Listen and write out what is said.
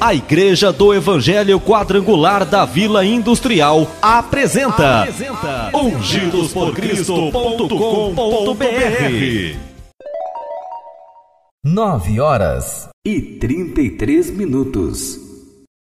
A Igreja do Evangelho Quadrangular da Vila Industrial apresenta ungidosporcristo.com.br. 9h33.